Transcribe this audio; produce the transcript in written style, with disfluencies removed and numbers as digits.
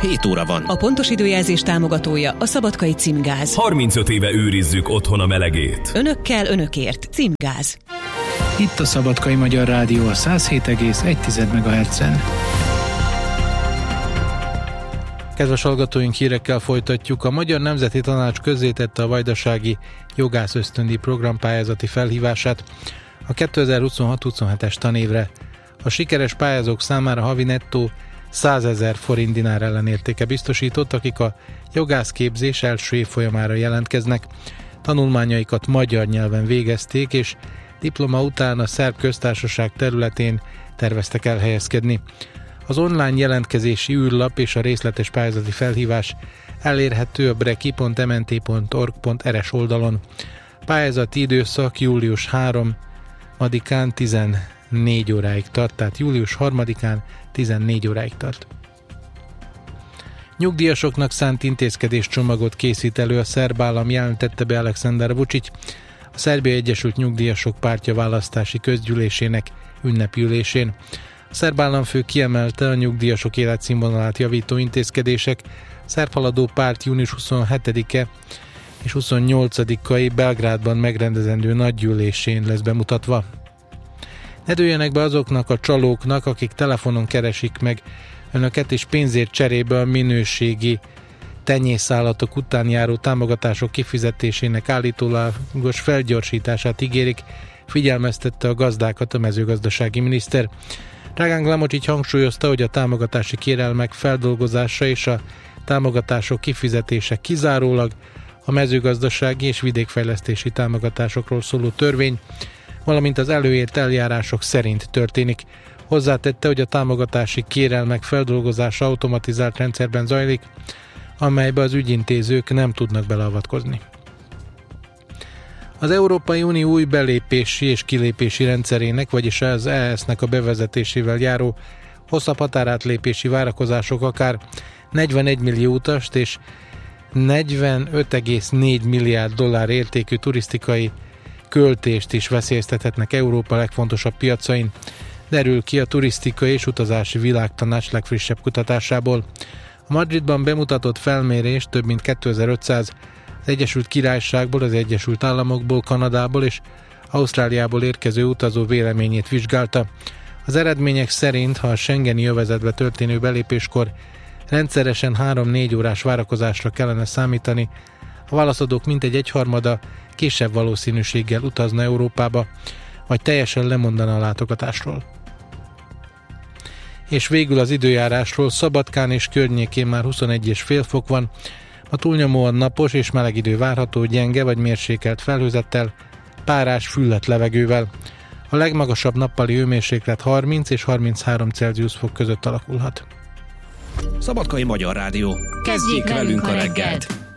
7 óra van. A pontos időjelzés támogatója a Szabadkai Címgáz. 35 éve őrizzük otthon a melegét. Önökkel, önökért. Címgáz. Itt a Szabadkai Magyar Rádió a 107,1 MHz-en. Kedves hallgatóink, hírekkel folytatjuk. A Magyar Nemzeti Tanács közzétette a vajdasági jogászösztöndíj programpályázati felhívását a 2026-27-es tanévre. A sikeres pályázók számára havi nettó 100 000 forint dinár ellenértéke biztosított, akik a jogászképzés első évfolyamára jelentkeznek. Tanulmányaikat magyar nyelven végezték, és diploma után a Szerb Köztársaság területén terveztek elhelyezkedni. Az online jelentkezési űrlap és a részletes pályázati felhívás elérhető a breki.mnt.org.rs oldalon. Pályázati időszak július 3-án 14 óráig tart, tehát július 3-án 14 óráig tart. Nyugdíjasoknak szánt intézkedéscsomagot készít elő a szerb állam, jelentette be Aleksandar Vučić, a Szerbia Egyesült Nyugdíjasok Pártja választási közgyűlésének ünnepi ülésén. A szerb államfő kiemelte a nyugdíjasok életszínvonalát javító intézkedések szerbhaladó párt június 27-e és 28-ai Belgrádban megrendezendő nagygyűlésén lesz bemutatva. Ne dőljenek be azoknak a csalóknak, akik telefonon keresik meg önöket, és pénzért cserébe a minőségi tenyészállatok után járó támogatások kifizetésének állítólagos felgyorsítását ígérik, figyelmeztette a gazdákat a mezőgazdasági miniszter. Dragan Glamocsics hangsúlyozta, hogy a támogatási kérelmek feldolgozása és a támogatások kifizetése kizárólag a mezőgazdasági és vidékfejlesztési támogatásokról szóló törvény, valamint az előírt eljárások szerint történik. Hozzátette, hogy a támogatási kérelmek feldolgozása automatizált rendszerben zajlik, amelybe az ügyintézők nem tudnak beleavatkozni. Az Európai Unió új belépési és kilépési rendszerének, vagyis az EES-nek a bevezetésével járó hosszabb határátlépési várakozások akár 41 millió utast és 45,4 milliárd dollár értékű turisztikai költést is veszélyeztethetnek Európa legfontosabb piacain, derül ki a Turisztikai és Utazási Világtanács legfrissebb kutatásából. A Madridban bemutatott felmérés több mint 2500 az Egyesült Királyságból, az Egyesült Államokból, Kanadából és Ausztráliából érkező utazó véleményét vizsgálta. Az eredmények szerint, ha a schengeni övezetbe történő belépéskor rendszeresen 3-4 órás várakozásra kellene számítani, a válaszadók mintegy egyharmada kisebb valószínűséggel utazna Európába, vagy teljesen lemondana a látogatásról. És végül az időjárásról. Szabadkán és környékén már 21,5 fok van, a túlnyomóan napos és meleg idő várható, gyenge vagy mérsékelt felhőzettel, párás, füllet levegővel. A legmagasabb nappali hőmérséklet 30 és 33 Celsius fok között alakulhat. Szabadkai Magyar Rádió. Kezdjék velünk a reggelt!